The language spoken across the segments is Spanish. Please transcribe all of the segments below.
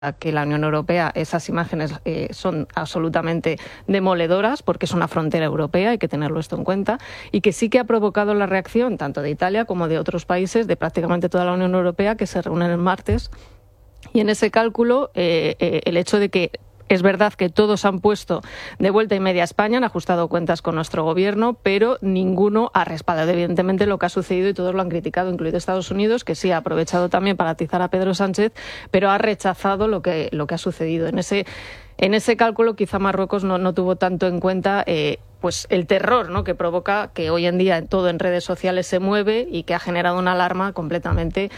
que la Unión Europea, esas imágenes son absolutamente demoledoras porque es una frontera europea, hay que tenerlo esto en cuenta, y que sí que ha provocado la reacción tanto de Italia como de otros países, de prácticamente toda la Unión Europea, que se reúnen el martes. Y en ese cálculo, el hecho de que es verdad que todos han puesto de vuelta y media a España, han ajustado cuentas con nuestro gobierno, pero ninguno ha respaldado evidentemente lo que ha sucedido y todos lo han criticado, incluido Estados Unidos, que sí ha aprovechado también para atizar a Pedro Sánchez, pero ha rechazado lo que ha sucedido. En ese cálculo quizá Marruecos no tuvo tanto en cuenta pues el terror, ¿no?, que provoca que hoy en día todo en redes sociales se mueve y que ha generado una alarma completamente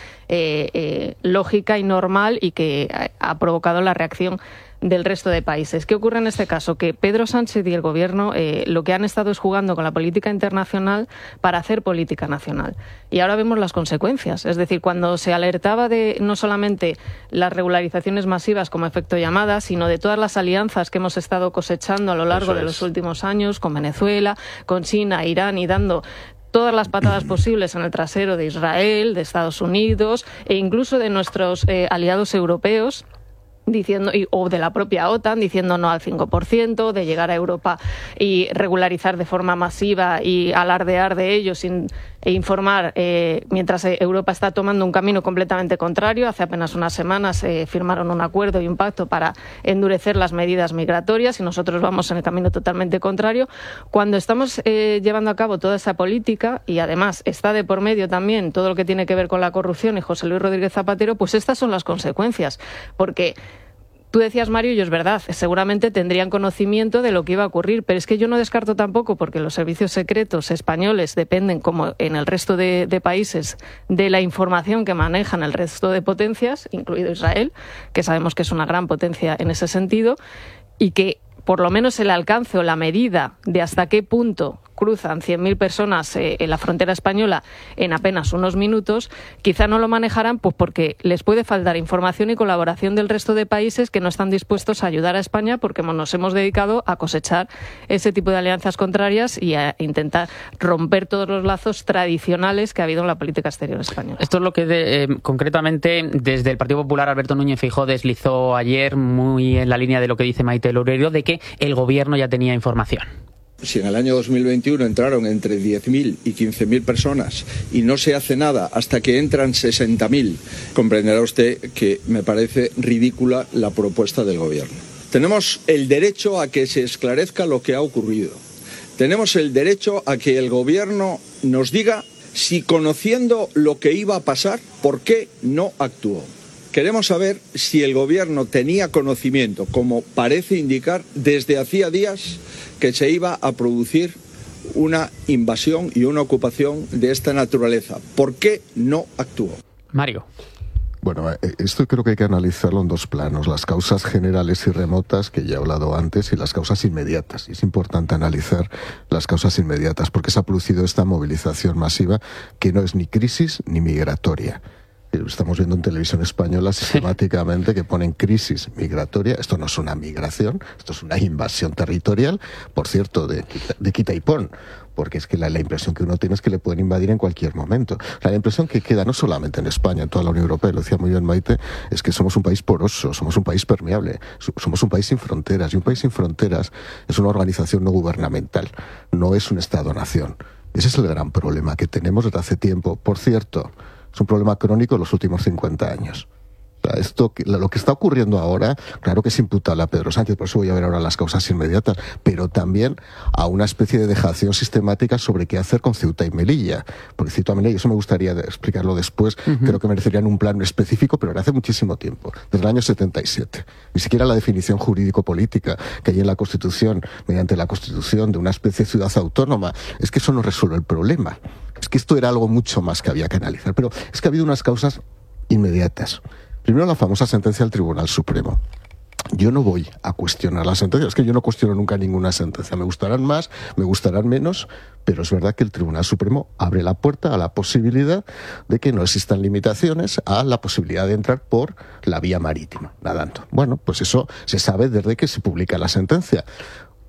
lógica y normal y que ha provocado la reacción del resto de países. ¿Qué ocurre en este caso? Que Pedro Sánchez y el Gobierno lo que han estado es jugando con la política internacional para hacer política nacional. Y ahora vemos las consecuencias. Es decir, cuando se alertaba de no solamente las regularizaciones masivas como efecto llamada, sino de todas las alianzas que hemos estado cosechando a lo largo de los últimos años con Venezuela, con China, Irán y dando todas las patadas posibles en el trasero de Israel, de Estados Unidos e incluso de nuestros aliados europeos, diciendo, o de la propia OTAN, diciendo no al 5%, de llegar a Europa y regularizar de forma masiva y alardear de ello e informar, mientras Europa está tomando un camino completamente contrario. Hace apenas unas semanas firmaron un acuerdo y un pacto para endurecer las medidas migratorias y nosotros vamos en el camino totalmente contrario. Cuando estamos llevando a cabo toda esa política y además está de por medio también todo lo que tiene que ver con la corrupción y José Luis Rodríguez Zapatero, pues estas son las consecuencias, porque tú decías, Mario, y es verdad, seguramente tendrían conocimiento de lo que iba a ocurrir, pero es que yo no descarto tampoco, porque los servicios secretos españoles dependen, como en el resto de países, de la información que manejan el resto de potencias, incluido Israel, que sabemos que es una gran potencia en ese sentido, y que por lo menos el alcance o la medida de hasta qué punto cruzan 100.000 personas en la frontera española en apenas unos minutos, quizá no lo manejarán pues porque les puede faltar información y colaboración del resto de países que no están dispuestos a ayudar a España, porque nos hemos dedicado a cosechar ese tipo de alianzas contrarias y a intentar romper todos los lazos tradicionales que ha habido en la política exterior española. Esto es lo que concretamente desde el Partido Popular Alberto Núñez Feijóo deslizó ayer, muy en la línea de lo que dice Maite Loureiro, de que el gobierno ya tenía información. Si en el año 2021 entraron entre 10.000 y 15.000 personas y no se hace nada hasta que entran 60.000, comprenderá usted que me parece ridícula la propuesta del Gobierno. Tenemos el derecho a que se esclarezca lo que ha ocurrido. Tenemos el derecho a que el Gobierno nos diga si, conociendo lo que iba a pasar, ¿por qué no actuó? Queremos saber si el Gobierno tenía conocimiento, como parece indicar, desde hacía días que se iba a producir una invasión y una ocupación de esta naturaleza. ¿Por qué no actuó? Mario. Bueno, esto creo que hay que analizarlo en dos planos, las causas generales y remotas, que ya he hablado antes, y las causas inmediatas. Y es importante analizar las causas inmediatas, porque se ha producido esta movilización masiva que no es ni crisis ni migratoria. Estamos viendo en televisión española sistemáticamente que ponen crisis migratoria. Esto no es una migración, esto es una invasión territorial, por cierto, de quita y pon, porque es que la impresión que uno tiene es que le pueden invadir en cualquier momento. La impresión que queda no solamente en España, en toda la Unión Europea, lo decía muy bien Maite, es que somos un país poroso, somos un país permeable, somos un país sin fronteras, y un país sin fronteras es una organización no gubernamental, no es un Estado-nación. Ese es el gran problema que tenemos desde hace tiempo. Por cierto, es un problema crónico en los últimos 50 años. O sea, lo que está ocurriendo ahora, claro que es imputable a Pedro Sánchez, por eso voy a ver ahora las causas inmediatas, pero también a una especie de dejación sistemática sobre qué hacer con Ceuta y Melilla. Porque Ceuta y Melilla, eso me gustaría explicarlo después, creo que merecerían un plan específico, pero hace muchísimo tiempo, desde el año 77. Ni siquiera la definición jurídico-política que hay en la Constitución, mediante la Constitución de una especie de ciudad autónoma, es que eso no resuelve el problema. Es que esto era algo mucho más que había que analizar. Pero es que ha habido unas causas inmediatas. Primero, la famosa sentencia del Tribunal Supremo. Yo no voy a cuestionar la sentencia, es que yo no cuestiono nunca ninguna sentencia. Me gustarán más, me gustarán menos, pero es verdad que el Tribunal Supremo abre la puerta a la posibilidad de que no existan limitaciones a la posibilidad de entrar por la vía marítima, nadando. Bueno, pues eso se sabe desde que se publica la sentencia.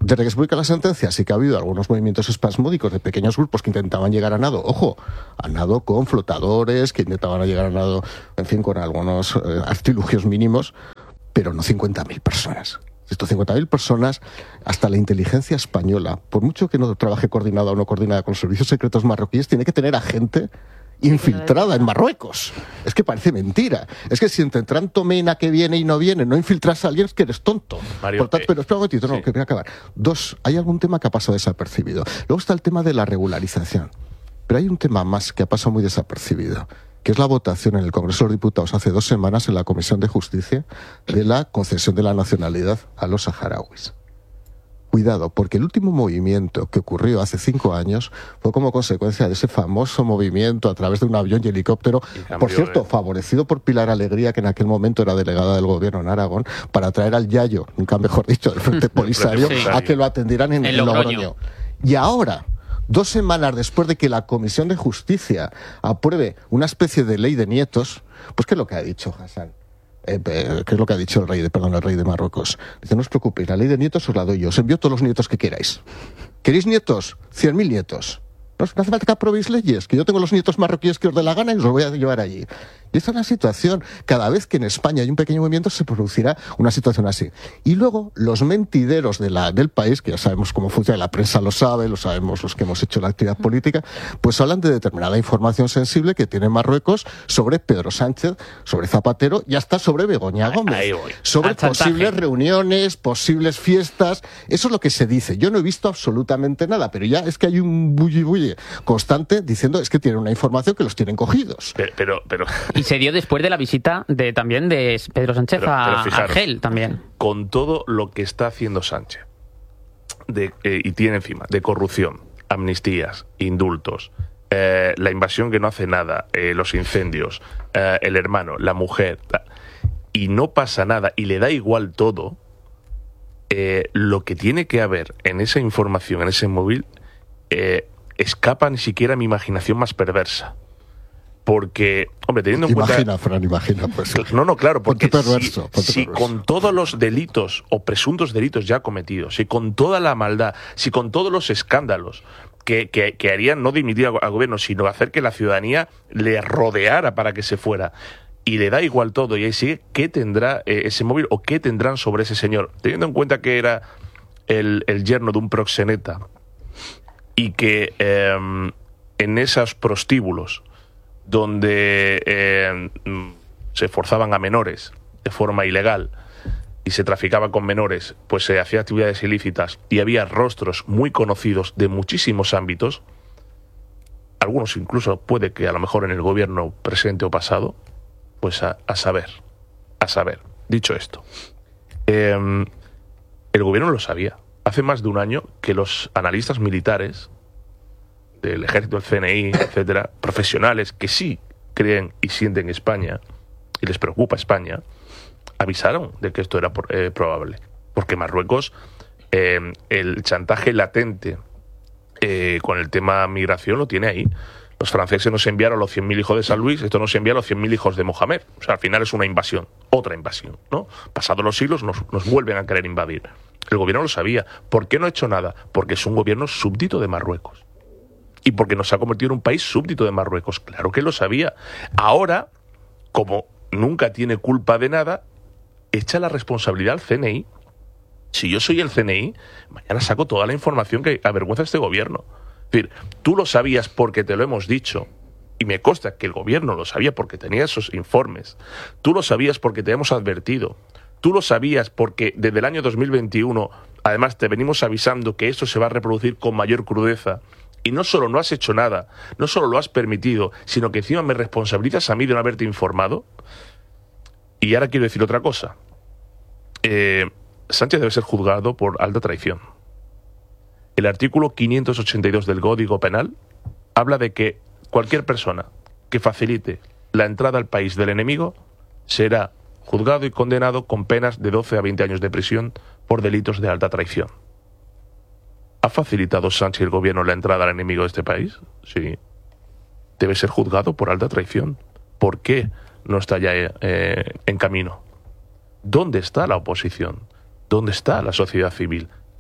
Desde que se publica la sentencia sí que ha habido algunos movimientos espasmódicos de pequeños grupos que intentaban llegar a nado, ojo, a nado con flotadores, que intentaban llegar a nado, en fin, con algunos artilugios mínimos, pero no 50.000 personas. Estos 50.000 personas, hasta la inteligencia española, por mucho que no trabaje coordinada o no coordinada con los servicios secretos marroquíes, tiene que tener a gente infiltrada en Marruecos. Es que parece mentira. Es que si entre tanto Mena que viene y no viene, no infiltras a alguien, es que eres tonto. Mario, por tanto, pero espera un momentito, no, que voy a acabar. Dos, hay algún tema que ha pasado desapercibido. Luego está el tema de la regularización. Pero hay un tema más que ha pasado muy desapercibido, que es la votación en el Congreso de los Diputados hace 2 semanas en la Comisión de Justicia de la concesión de la nacionalidad a los saharauis. Cuidado, porque el último movimiento que ocurrió hace 5 años fue como consecuencia de ese famoso movimiento a través de un avión y helicóptero, por cierto, favorecido por Pilar Alegría, que en aquel momento era delegada del gobierno en Aragón, para traer al Yayo, nunca mejor dicho, del Frente Polisario, a que lo atendieran en Logroño. Y ahora, 2 semanas después de que la Comisión de Justicia apruebe una especie de ley de nietos, pues ¿qué es lo que ha dicho Hassan? ¿Qué es lo que ha dicho el rey de Marruecos? Dice, no os preocupéis, la ley de nietos os la doy yo, os envío todos los nietos que queráis. ¿Queréis nietos? 100.000 nietos. No hace falta que aprobéis leyes, que yo tengo los nietos marroquíes que os dé la gana y os los voy a llevar allí. Y esta es la situación. Cada vez que en España hay un pequeño movimiento se producirá una situación así. Y luego los mentideros del país, que ya sabemos cómo funciona, la prensa lo sabe, lo sabemos los que hemos hecho la actividad política, pues hablan de determinada información sensible que tiene Marruecos sobre Pedro Sánchez, sobre Zapatero y hasta sobre Begoña Gómez. Sobre posibles reuniones, posibles fiestas. Eso es lo que se dice. Yo no he visto absolutamente nada, pero ya es que hay un bulli constante diciendo es que tienen una información que los tienen cogidos. Pero y se dio después de la visita también de Pedro Sánchez a Argel también. Con todo lo que está haciendo Sánchez y tiene encima de corrupción, amnistías, indultos, la invasión que no hace nada, los incendios, el hermano, la mujer, y no pasa nada y le da igual todo, lo que tiene que haber en esa información, en ese móvil, escapa ni siquiera a mi imaginación más perversa. Porque, hombre, teniendo en cuenta... Imagina, pues. No, claro, porque perverso, si con todos los delitos o presuntos delitos ya cometidos, si con toda la maldad, si con todos los escándalos que harían no dimitir al gobierno, sino hacer que la ciudadanía le rodeara para que se fuera, y le da igual todo, y ahí sigue, ¿qué tendrá ese móvil o qué tendrán sobre ese señor? Teniendo en cuenta que era el yerno de un proxeneta y que en esos prostíbulos donde se forzaban a menores de forma ilegal y se traficaba con menores, pues se hacían actividades ilícitas y había rostros muy conocidos de muchísimos ámbitos, algunos incluso puede que a lo mejor en el gobierno presente o pasado, pues a saber. Dicho esto, el gobierno lo sabía. Hace más de un año que los analistas militares del ejército, el CNI, etcétera, profesionales que sí creen y sienten España y les preocupa España, avisaron de que esto era probable. Porque Marruecos, el chantaje latente con el tema migración lo tiene ahí. Los franceses nos enviaron los 100.000 hijos de San Luis, esto nos envía los 100.000 hijos de Mohamed. O sea, al final es una invasión, otra invasión, ¿no? Pasados los siglos nos vuelven a querer invadir. El gobierno lo sabía. ¿Por qué no ha hecho nada? Porque es un gobierno súbdito de Marruecos. Y porque nos ha convertido en un país súbdito de Marruecos. Claro que lo sabía. Ahora, como nunca tiene culpa de nada, echa la responsabilidad al CNI. Si yo soy el CNI, mañana saco toda la información que avergüenza a este gobierno. Es decir, tú lo sabías porque te lo hemos dicho, y me consta que el gobierno lo sabía porque tenía esos informes. Tú lo sabías porque te hemos advertido. Tú lo sabías porque desde el año 2021, además, te venimos avisando que esto se va a reproducir con mayor crudeza. Y no solo no has hecho nada, no solo lo has permitido, sino que encima me responsabilizas a mí de no haberte informado. Y ahora quiero decir otra cosa. Sánchez debe ser juzgado por alta traición. El artículo 582 del Código Penal habla de que cualquier persona que facilite la entrada al país del enemigo será juzgado y condenado con penas de 12 a 20 años de prisión por delitos de alta traición. ¿Ha facilitado Sánchez y el gobierno la entrada al enemigo de este país? Sí. Debe ser juzgado por alta traición. ¿Por qué no está ya en camino? ¿Dónde está la oposición? ¿Dónde está la sociedad civil?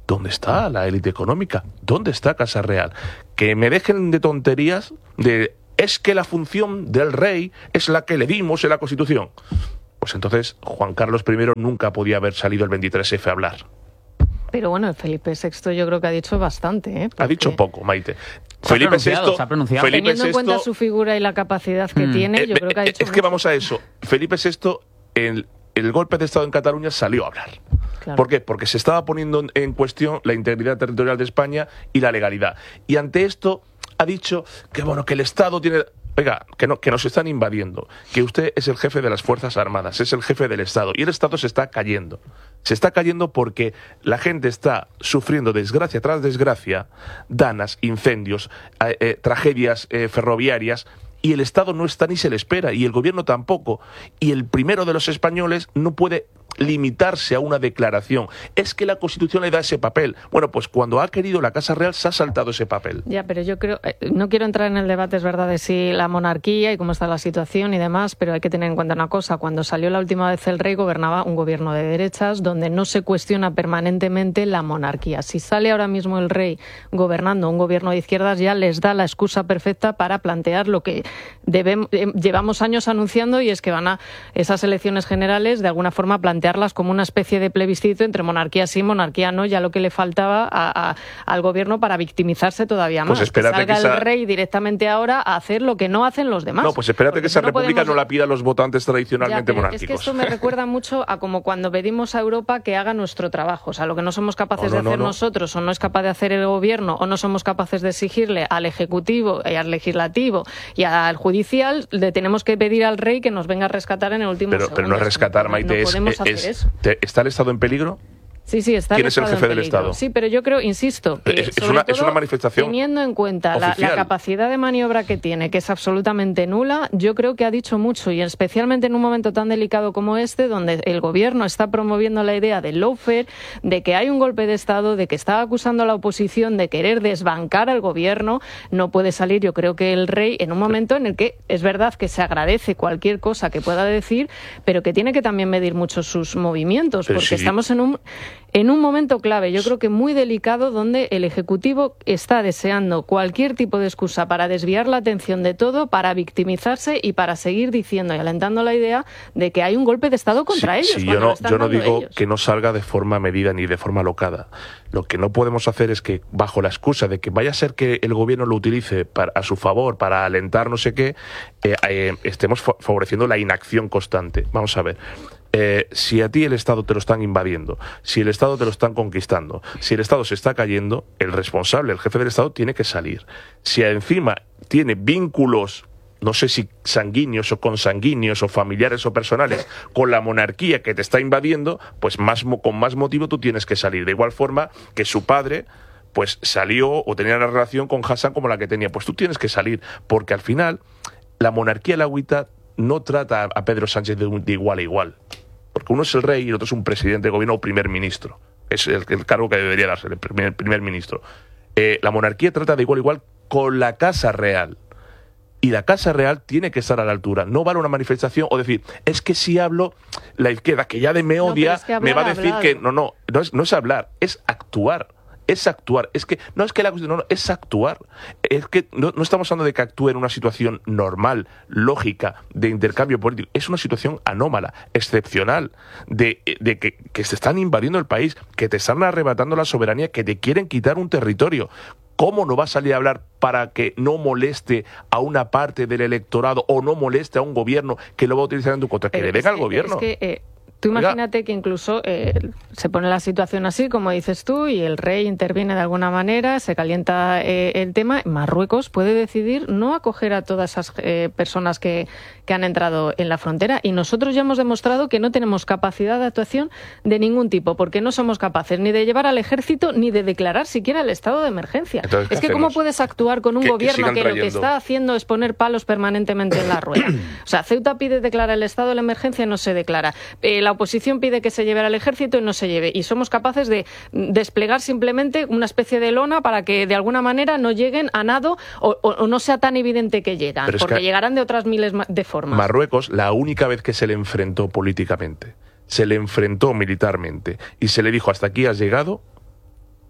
¿Dónde está la élite económica? ¿Dónde está Casa Real? Que me dejen de tonterías de es que la función del rey es la que le dimos en la Constitución. Pues entonces Juan Carlos I nunca podía haber salido el 23F a hablar. Pero bueno, Felipe VI yo creo que ha dicho bastante, ¿eh? Ha dicho poco, Maite. Felipe VI, teniendo en cuenta su figura y la capacidad que tiene, yo creo que ha dicho Es que vamos a eso. Felipe VI, el golpe de Estado en Cataluña salió a hablar. Claro. ¿Por qué? Porque se estaba poniendo en cuestión la integridad territorial de España y la legalidad. Y ante esto ha dicho que bueno, que el Estado tiene... Oiga, que nos están invadiendo, que usted es el jefe de las Fuerzas Armadas, es el jefe del Estado, y el Estado se está cayendo. Se está cayendo porque la gente está sufriendo desgracia tras desgracia, danas, incendios, tragedias ferroviarias, y el Estado no está ni se le espera, y el gobierno tampoco. Y el primero de los españoles no puede limitarse a una declaración. Es que la Constitución le da ese papel. Bueno, pues cuando ha querido la Casa Real se ha saltado ese papel. Ya, pero yo creo, no quiero entrar en el debate, es verdad, de si la monarquía y cómo está la situación y demás, pero hay que tener en cuenta una cosa. Cuando salió la última vez el rey, gobernaba un gobierno de derechas donde no se cuestiona permanentemente la monarquía. Si sale ahora mismo el rey gobernando un gobierno de izquierdas, ya les da la excusa perfecta para plantear lo que llevamos años anunciando, y es que van a esas elecciones generales de alguna forma plantearlas como una especie de plebiscito entre monarquía sí, monarquía no, ya lo que le faltaba al gobierno para victimizarse todavía más. Pues espérate que salga el rey directamente ahora a hacer lo que no hacen los demás. No, pues espérate que esa república no la pida a los votantes tradicionalmente monárquicos. Es que esto me recuerda mucho a como cuando pedimos a Europa que haga nuestro trabajo. O sea, lo que no somos capaces de hacer nosotros, o no es capaz de hacer el gobierno, o no somos capaces de exigirle al Ejecutivo y al Legislativo y al Judicial, le tenemos que pedir al rey que nos venga a rescatar en el último segundo. Pero no es rescatar, Maite, ¿está el Estado en peligro? Sí, está ¿Quién es el jefe del Estado? Sí, pero yo creo, insisto, que es una manifestación teniendo en cuenta la capacidad de maniobra que tiene, que es absolutamente nula, yo creo que ha dicho mucho, y especialmente en un momento tan delicado como este, donde el gobierno está promoviendo la idea del lawfare, de que hay un golpe de Estado, de que está acusando a la oposición de querer desbancar al gobierno. No puede salir, yo creo que el rey, en un momento en el que es verdad que se agradece cualquier cosa que pueda decir, pero que tiene que también medir mucho sus movimientos, porque estamos en un momento clave, yo creo que muy delicado, donde el Ejecutivo está deseando cualquier tipo de excusa para desviar la atención de todo, para victimizarse y para seguir diciendo y alentando la idea de que hay un golpe de Estado contra ellos. Sí, yo no digo que no salga de forma medida ni de forma alocada. Lo que no podemos hacer es que, bajo la excusa de que vaya a ser que el gobierno lo utilice a su favor, para alentar no sé qué, estemos favoreciendo la inacción constante. Vamos a ver. Si a ti el Estado te lo están invadiendo, si el Estado te lo están conquistando, si el Estado se está cayendo, el responsable, el jefe del Estado, tiene que salir. Si encima tiene vínculos, no sé si sanguíneos o consanguíneos o familiares o personales, con la monarquía que te está invadiendo, pues con más motivo tú tienes que salir. De igual forma que su padre pues salió o tenía una relación con Hassan como la que tenía. Pues tú tienes que salir, porque al final la monarquía alawita no trata a Pedro Sánchez de igual a igual. Porque uno es el rey y el otro es un presidente de gobierno o primer ministro. Es el cargo que debería darse, el primer ministro. La monarquía trata de igual a igual con la Casa Real. Y la Casa Real tiene que estar a la altura. No vale una manifestación o decir, es que si hablo, la izquierda, que ya me odia, me va a decir que no es hablar, es actuar. Es actuar. Es que no es que la cuestión, no, es actuar. Es que no estamos hablando de que actúe en una situación normal, lógica, de intercambio político. Es una situación anómala, excepcional, de que se están invadiendo el país, que te están arrebatando la soberanía, que te quieren quitar un territorio. ¿Cómo no va a salir a hablar para que no moleste a una parte del electorado o no moleste a un gobierno que lo va a utilizar en tu contra? Que le venga al gobierno. Tú imagínate que incluso se pone la situación así, como dices tú, y el rey interviene de alguna manera, se calienta el tema. Marruecos puede decidir no acoger a todas esas personas que han entrado en la frontera, y nosotros ya hemos demostrado que no tenemos capacidad de actuación de ningún tipo, porque no somos capaces ni de llevar al ejército ni de declarar siquiera el estado de emergencia. Entonces, es que ¿cómo puedes actuar con un gobierno que lo que está haciendo es poner palos permanentemente en la rueda? O sea, Ceuta pide declarar el estado de la emergencia y no se declara. La oposición pide que se lleve al ejército y no se lleve. Y somos capaces de desplegar simplemente una especie de lona para que de alguna manera no lleguen a nado o no sea tan evidente que llegan, porque llegarán de otras miles de formas. Marruecos, la única vez que se le enfrentó políticamente, se le enfrentó militarmente y se le dijo hasta aquí has llegado,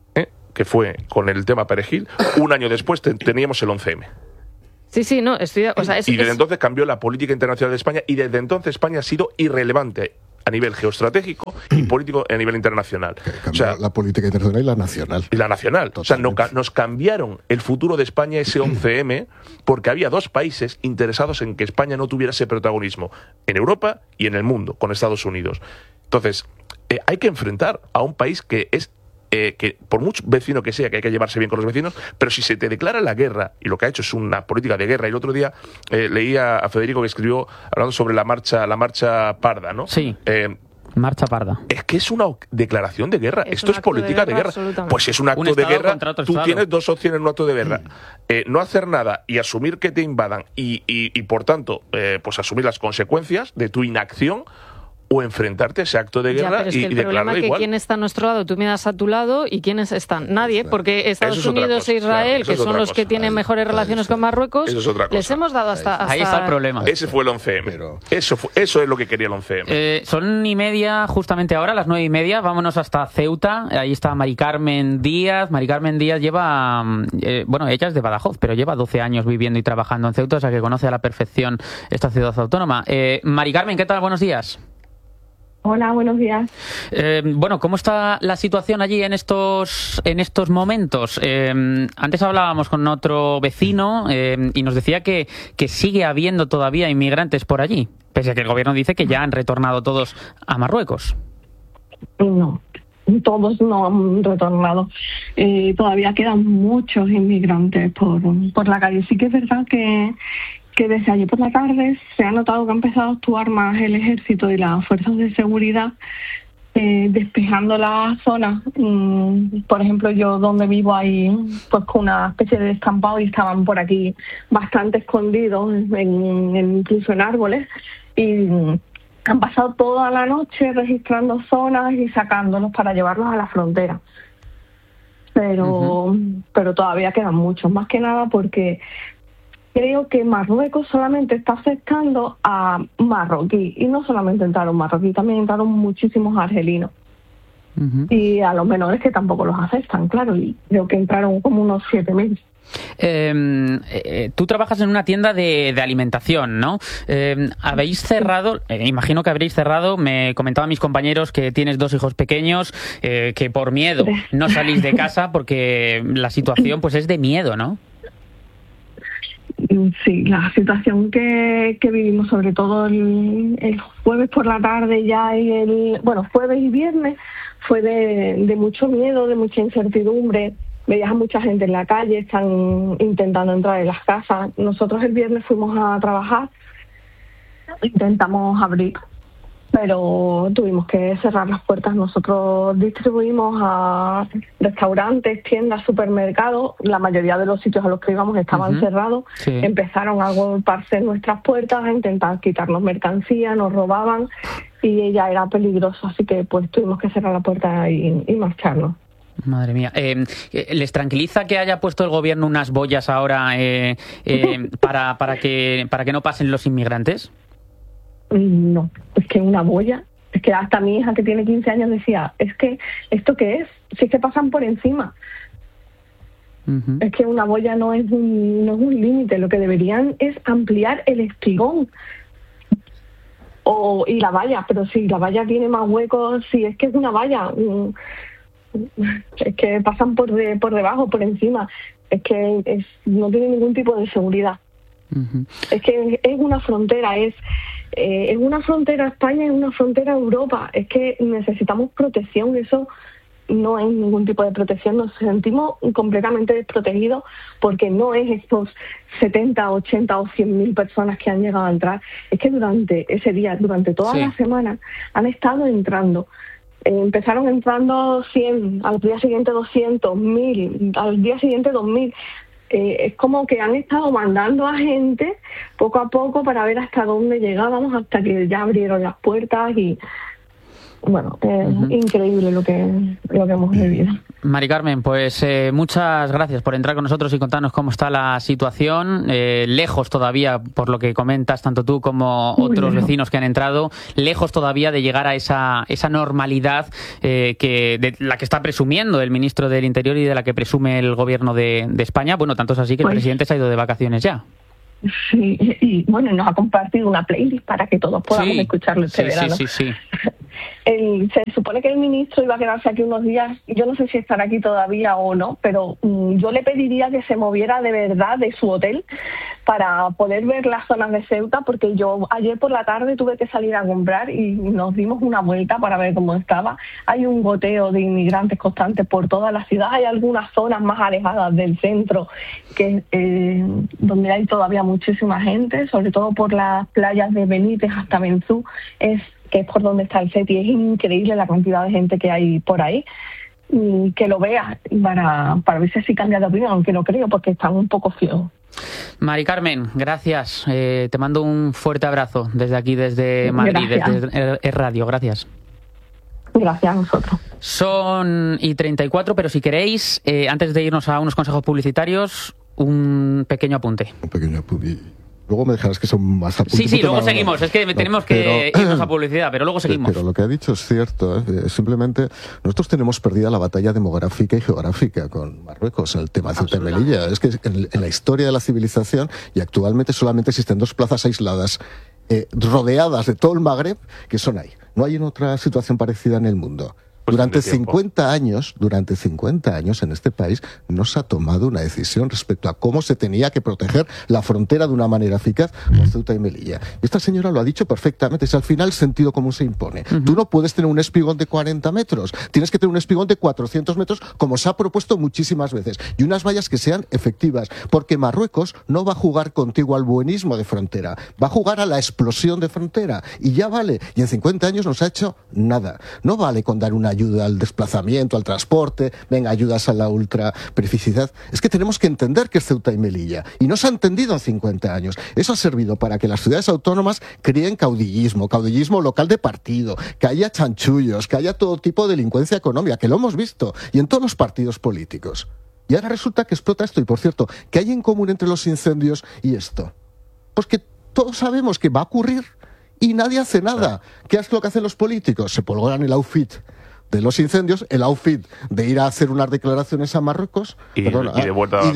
que fue con el tema Perejil, un año después teníamos el 11M. Sí, no, Y desde entonces cambió la política internacional de España, y desde entonces España ha sido irrelevante a nivel geoestratégico y político a nivel internacional. O sea, la política internacional y la nacional. Y la nacional. Totalmente. O sea, nos cambiaron el futuro de España ese 11M porque había dos países interesados en que España no tuviera ese protagonismo en Europa y en el mundo, con Estados Unidos. Entonces, hay que enfrentar a un país que es que por mucho vecino que sea, que hay que llevarse bien con los vecinos, pero si se te declara la guerra, y lo que ha hecho es una política de guerra, y el otro día leía a Federico que escribió hablando sobre la marcha parda, ¿no? Sí. Marcha parda. Es que es una declaración de guerra. Esto es política de guerra. Pues si es un acto de guerra, tú tienes dos opciones en un acto de guerra. No hacer nada y asumir que te invadan y por tanto, pues asumir las consecuencias de tu inacción, o enfrentarte a ese acto de guerra y declararlo igual. El problema es que quién está a nuestro lado, tú miras a tu lado, y quiénes están. Nadie, porque Estados Unidos e Israel, que son los que tienen mejores relaciones con Marruecos, les hemos dado hasta... Ahí está el problema. Ese fue el 11M. Eso es lo que quería el 11M. Son 1:30 justamente ahora, las 9:30. Vámonos hasta Ceuta. Ahí está Mari Carmen Díaz. Mari Carmen Díaz lleva... bueno, ella es de Badajoz, pero lleva 12 años viviendo y trabajando en Ceuta, o sea que conoce a la perfección esta ciudad autónoma. Mari Carmen, ¿qué tal? Buenos días. Hola, buenos días. Bueno, ¿cómo está la situación allí en estos momentos? Antes hablábamos con otro vecino y nos decía que sigue habiendo todavía inmigrantes por allí, pese a que el gobierno dice que ya han retornado todos a Marruecos. No, todos no han retornado. Todavía quedan muchos inmigrantes por la calle. Sí que es verdad que desde ayer por la tarde se ha notado que ha empezado a actuar más el ejército y las fuerzas de seguridad, despejando la zona. Por ejemplo, yo donde vivo hay pues con una especie de descampado y estaban por aquí bastante escondidos, incluso en árboles, y han pasado toda la noche registrando zonas y sacándolos para llevarlos a la frontera. Pero todavía quedan muchos, más que nada porque creo que Marruecos solamente está aceptando a marroquí, y no solamente entraron marroquí, también entraron muchísimos argelinos. Y a los menores que tampoco los aceptan, claro, y creo que entraron como unos 7.000. Tú trabajas en una tienda de alimentación, ¿no? ¿Habéis cerrado? Imagino que habréis cerrado. Me comentaban mis compañeros que tienes 2 hijos pequeños, que por miedo no salís de casa porque la situación pues es de miedo, ¿no? Sí, la situación que vivimos, sobre todo el jueves por la tarde ya y jueves y viernes, fue de mucho miedo, de mucha incertidumbre. Veías a mucha gente en la calle, están intentando entrar en las casas. Nosotros el viernes fuimos a trabajar, intentamos abrir, pero tuvimos que cerrar las puertas. Nosotros distribuimos a restaurantes, tiendas, supermercados. La mayoría de los sitios a los que íbamos estaban cerrados. Sí. Empezaron a golpearse nuestras puertas, a intentar quitarnos mercancía, nos robaban y ya era peligroso. Así que pues tuvimos que cerrar la puerta y marcharnos. Madre mía. ¿Les tranquiliza que haya puesto el gobierno unas boyas ahora para que no pasen los inmigrantes? No, es que una boya, es que hasta mi hija que tiene 15 años decía, es que ¿esto qué es? Si es que pasan por encima. Es que una boya no es un límite, lo que deberían es ampliar el espigón y la valla, pero si la valla tiene más huecos, si es que es una valla, es que pasan por debajo, por encima, es que no tiene ningún tipo de seguridad. Es que es una frontera, es una frontera España, es una frontera Europa. Es que necesitamos protección. Eso no es ningún tipo de protección. Nos sentimos completamente desprotegidos porque no es estos 70, 80 o 100.000 personas que han llegado a entrar. Es que durante ese día, durante toda la semana, han estado entrando. Empezaron entrando 100, al día siguiente 200, 1.000, al día siguiente 2.000. Es como que han estado mandando a gente poco a poco para ver hasta dónde llegábamos, hasta que ya abrieron las puertas y bueno, es increíble lo que hemos vivido. Mari Carmen, pues muchas gracias por entrar con nosotros y contarnos cómo está la situación. Lejos todavía, por lo que comentas, tanto tú como otros vecinos que han entrado, lejos todavía de llegar a esa normalidad de la que está presumiendo el ministro del Interior y de la que presume el gobierno de España. Bueno, tanto es así que el presidente se ha ido de vacaciones ya. Sí, y bueno, nos ha compartido una playlist para que todos podamos escucharlo este verano. Sí. Se supone que el ministro iba a quedarse aquí unos días, yo no sé si estará aquí todavía o no, pero yo le pediría que se moviera de verdad de su hotel para poder ver las zonas de Ceuta, porque yo ayer por la tarde tuve que salir a comprar y nos dimos una vuelta para ver cómo estaba. Hay un goteo de inmigrantes constantes por toda la ciudad, hay algunas zonas más alejadas del centro que donde hay todavía muchísima gente, sobre todo por las playas de Benítez hasta Benzú, que es por donde está el SETI. Es increíble la cantidad de gente que hay por ahí. Y que lo vea para ver si así cambia de opinión, aunque no creo, porque están un poco ciegos. Mari Carmen, gracias. Te mando un fuerte abrazo desde aquí, desde Madrid, desde Radio. Gracias. Gracias a nosotros. Son y 34, pero si queréis, antes de irnos a unos consejos publicitarios, un pequeño apunte. Un pequeño apunte. Luego me dejarás que son más apuntes. Sí, luego seguimos. Es que tenemos que irnos a publicidad, pero luego seguimos. Pero lo que ha dicho es cierto. Simplemente nosotros tenemos perdida la batalla demográfica y geográfica con Marruecos, el tema de Ceuta y Melilla. Es que en la historia de la civilización, y actualmente solamente existen 2 plazas aisladas rodeadas de todo el Magreb, que son ahí. No hay en otra situación parecida en el mundo. Durante 50 años en este país no se ha tomado una decisión respecto a cómo se tenía que proteger la frontera de una manera eficaz con Ceuta y Melilla. Y esta señora lo ha dicho perfectamente, si al final el sentido común se impone. Tú no puedes tener un espigón de 40 metros, tienes que tener un espigón de 400 metros, como se ha propuesto muchísimas veces, y unas vallas que sean efectivas, porque Marruecos no va a jugar contigo al buenismo de frontera, va a jugar a la explosión de frontera, y ya vale. Y en 50 años no se ha hecho nada. No vale con dar una ayuda al desplazamiento, al transporte, ayudas a la ultraperifericidad. Es que tenemos que entender que es Ceuta y Melilla, y no se ha entendido en 50 años. Eso ha servido para que las ciudades autónomas creen caudillismo local de partido, que haya chanchullos, que haya todo tipo de delincuencia económica, que lo hemos visto, y en todos los partidos políticos. Y ahora resulta que explota esto. Y por cierto, ¿qué hay en común entre los incendios y esto? Pues que todos sabemos que va a ocurrir y nadie hace nada. ¿Qué es lo que hacen los políticos? Se polvoran el outfit de los incendios, el outfit de ir a hacer unas declaraciones a Marruecos y de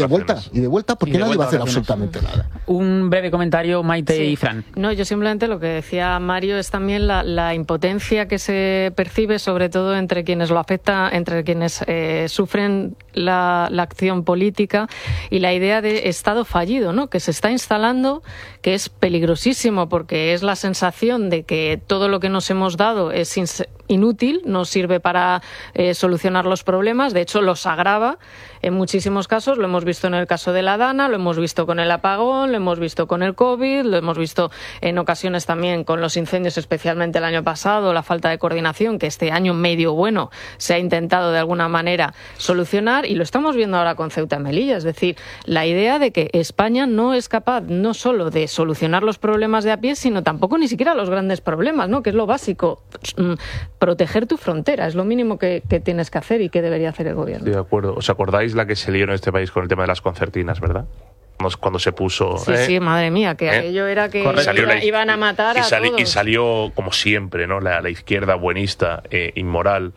vuelta porque nadie va a hacer absolutamente nada. Un breve comentario, Maite y Fran. No, yo simplemente lo que decía Mario es también la impotencia que se percibe, sobre todo entre quienes lo afecta, entre quienes sufren la acción política, y la idea de Estado fallido, ¿no?, que se está instalando, que es peligrosísimo porque es la sensación de que todo lo que nos hemos dado es inútil, no sirve para solucionar los problemas, de hecho los agrava en muchísimos casos. Lo hemos visto en el caso de la Dana, lo hemos visto con el apagón, lo hemos visto con el COVID, lo hemos visto en ocasiones también con los incendios, especialmente el año pasado, la falta de coordinación que este año medio bueno se ha intentado de alguna manera solucionar, y lo estamos viendo ahora con Ceuta y Melilla. Es decir, la idea de que España no es capaz no solo de solucionar los problemas de a pie, sino tampoco ni siquiera los grandes problemas, ¿no?, que es lo básico. Proteger tu frontera es lo mínimo que tienes que hacer y que debería hacer el gobierno. Sí, de acuerdo. ¿Os acordáis la que se lió en este país con el tema de las concertinas, verdad? Cuando se puso... Sí, madre mía, que aquello era que iban a matar a todos. Y salió, como siempre, ¿no?, la izquierda buenista, inmoral.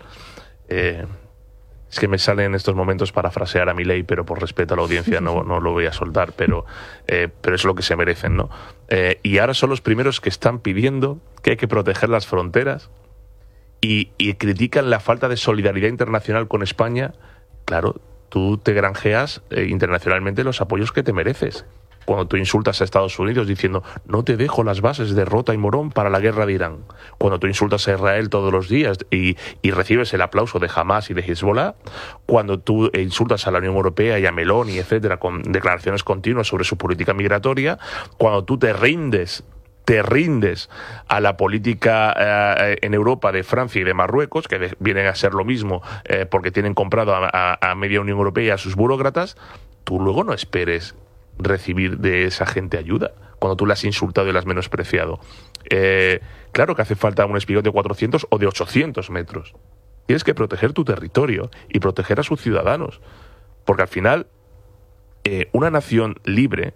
Es que me sale en estos momentos parafrasear a Milei, pero por respeto a la audiencia no lo voy a soltar, pero es lo que se merecen, ¿no? Y ahora son los primeros que están pidiendo que hay que proteger las fronteras y critican la falta de solidaridad internacional con España. Claro, tú te granjeas internacionalmente los apoyos que te mereces. Cuando tú insultas a Estados Unidos diciendo no te dejo las bases de Rota y Morón para la guerra de Irán, cuando tú insultas a Israel todos los días y recibes el aplauso de Hamas y de Hezbollah, cuando tú insultas a la Unión Europea y a Meloni, etcétera, con declaraciones continuas sobre su política migratoria, cuando tú te rindes a la política en Europa de Francia y de Marruecos, que vienen a ser lo mismo porque tienen comprado a media Unión Europea y a sus burócratas, tú luego no esperes recibir de esa gente ayuda cuando tú la has insultado y la has menospreciado. Claro que hace falta un espigón de 400 o de 800 metros. tienes que proteger tu territorio y proteger a sus ciudadanos. Porque al final, una nación libre,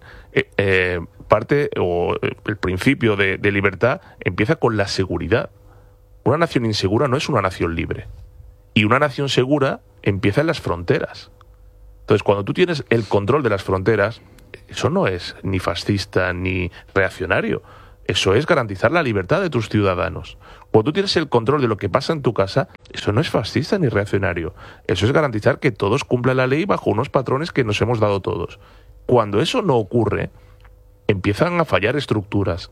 el principio de libertad empieza con la seguridad. Una nación insegura no es una nación libre. Y una nación segura empieza en las fronteras. Entonces, cuando tú tienes el control de las fronteras, eso no es ni fascista ni reaccionario. Eso es garantizar la libertad de tus ciudadanos. Cuando tú tienes el control de lo que pasa en tu casa, eso no es fascista ni reaccionario. Eso es garantizar que todos cumplan la ley bajo unos patrones que nos hemos dado todos. Cuando eso no ocurre, empiezan a fallar estructuras.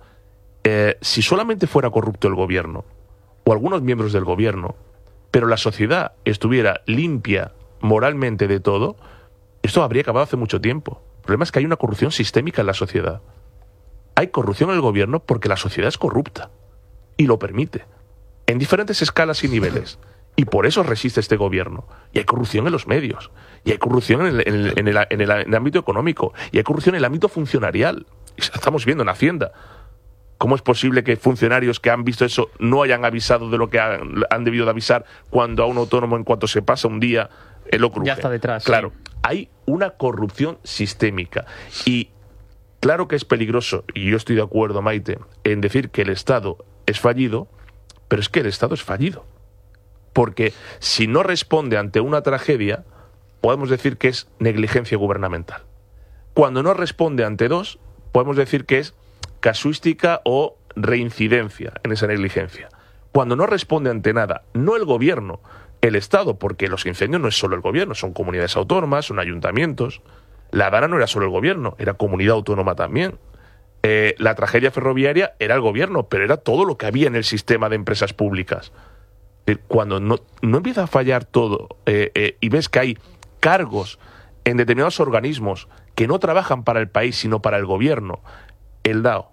Si solamente fuera corrupto el gobierno, o algunos miembros del gobierno, pero la sociedad estuviera limpia moralmente de todo, esto habría acabado hace mucho tiempo. El problema es que hay una corrupción sistémica en la sociedad. Hay corrupción en el gobierno porque la sociedad es corrupta y lo permite, en diferentes escalas y niveles. Y por eso resiste este gobierno. Y hay corrupción en los medios, y hay corrupción en el ámbito económico, y hay corrupción en el ámbito funcionarial. Y estamos viendo en Hacienda. ¿Cómo es posible que funcionarios que han visto eso no hayan avisado de lo que han debido de avisar cuando a un autónomo, en cuanto se pasa un día, lo cruje? Ya está detrás. Claro, sí. Hay una corrupción sistémica. Y claro que es peligroso, y yo estoy de acuerdo, Maite, en decir que el Estado es fallido, pero es que el Estado es fallido. Porque si no responde ante una tragedia, podemos decir que es negligencia gubernamental. Cuando no responde ante dos, podemos decir que es casuística o reincidencia en esa negligencia. Cuando no responde ante nada, no el gobierno, el Estado, porque los incendios no es solo el gobierno, son comunidades autónomas, son ayuntamientos. La Dana no era solo el gobierno, era comunidad autónoma también. La tragedia ferroviaria era el gobierno, pero era todo lo que había en el sistema de empresas públicas. Cuando no empieza a fallar todo y ves que hay cargos en determinados organismos que no trabajan para el país, sino para el gobierno, el DAO,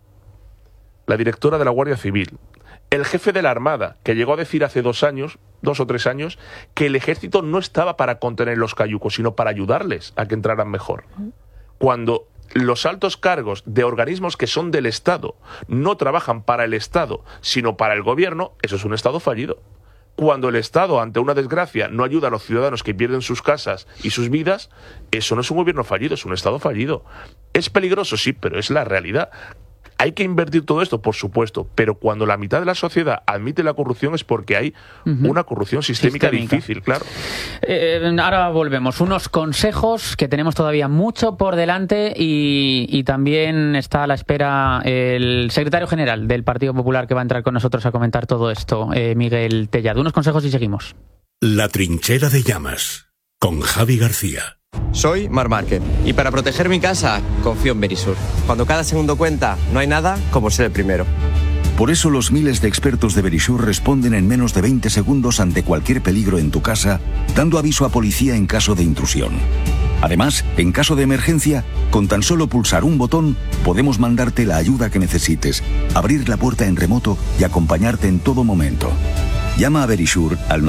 la directora de la Guardia Civil, el jefe de la Armada, que llegó a decir hace 2 o 3 años, que el ejército no estaba para contener los cayucos, sino para ayudarles a que entraran mejor. Cuando los altos cargos de organismos que son del Estado no trabajan para el Estado, sino para el gobierno, eso es un Estado fallido. Cuando el Estado, ante una desgracia, no ayuda a los ciudadanos que pierden sus casas y sus vidas, eso no es un gobierno fallido, es un Estado fallido. Es peligroso, sí, pero es la realidad. Hay que invertir todo esto, por supuesto, pero cuando la mitad de la sociedad admite la corrupción es porque hay una corrupción sistémica difícil, claro. Ahora volvemos. Unos consejos, que tenemos todavía mucho por delante, y también está a la espera el secretario general del Partido Popular, que va a entrar con nosotros a comentar todo esto, Miguel Tellado. Unos consejos y seguimos. La trinchera de llamas, con Javi García. Soy Marc Márquez y para proteger mi casa confío en Verisur. Cuando cada segundo cuenta, no hay nada como ser el primero. Por eso los miles de expertos de Verisur responden en menos de 20 segundos ante cualquier peligro en tu casa, dando aviso a policía en caso de intrusión. Además, en caso de emergencia, con tan solo pulsar un botón, podemos mandarte la ayuda que necesites, abrir la puerta en remoto y acompañarte en todo momento. Llama a Verisur al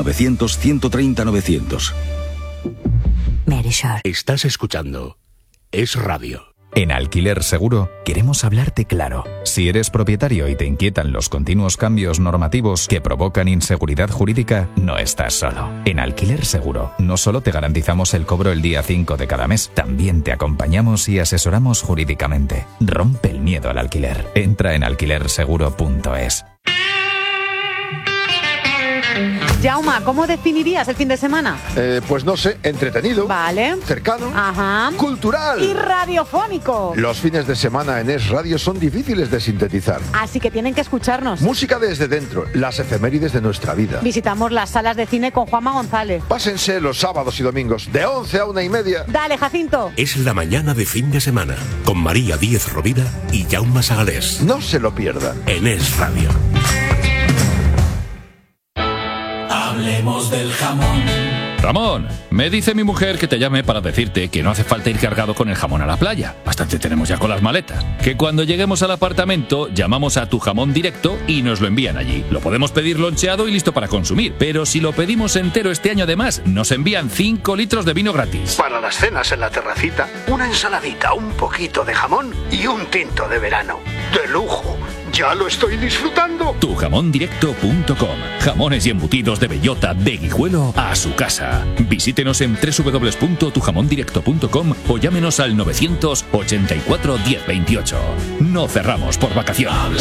900-130-900. Verisur. Estás escuchando Es Radio. En Alquiler Seguro queremos hablarte claro. Si eres propietario y te inquietan los continuos cambios normativos que provocan inseguridad jurídica, no estás solo. En Alquiler Seguro no solo te garantizamos el cobro el día 5 de cada mes, también te acompañamos y asesoramos jurídicamente. Rompe el miedo al alquiler. Entra en alquilerseguro.es. Jauma, ¿cómo definirías el fin de semana? Pues no sé, entretenido. Vale. Cercano. Ajá. Cultural. Y radiofónico. Los fines de semana en Es Radio son difíciles de sintetizar. Así que tienen que escucharnos. Música desde dentro, las efemérides de nuestra vida. Visitamos las salas de cine con Juanma González. Pásense los sábados y domingos de 11 a 1:30. Dale, Jacinto. Es la mañana de fin de semana, con María Díez Rovira y Jaume Sagalés. No se lo pierdan. En Es Radio. Hablemos del jamón. Ramón, me dice mi mujer que te llame para decirte que no hace falta ir cargado con el jamón a la playa. Bastante tenemos ya con las maletas. Que cuando lleguemos al apartamento, llamamos a Tu Jamón Directo y nos lo envían allí. Lo podemos pedir loncheado y listo para consumir. Pero si lo pedimos entero este año además, nos envían 5 litros de vino gratis. Para las cenas en la terracita, una ensaladita, un poquito de jamón y un tinto de verano. ¡De lujo! ¡Ya lo estoy disfrutando! Tujamondirecto.com. Jamones y embutidos de bellota de Guijuelo a su casa. Visítenos en www.tujamondirecto.com o llámenos al 984 1028. No cerramos por vacaciones.